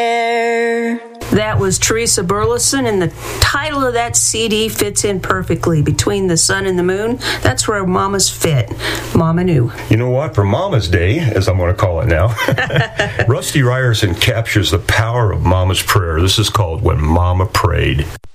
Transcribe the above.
That was Teresa Burleson, and the title of that CD fits in perfectly. Between the Sun and the Moon, that's where mamas fit. Mama knew. You know what? For Mama's Day, as I'm going to call it now, Rusty Ryerson captures the power of Mama's prayer. This is called When Mama Prayed.